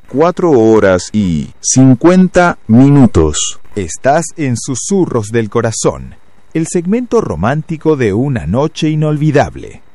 4:50. Estás en Susurros del Corazón, el segmento romántico de una noche inolvidable.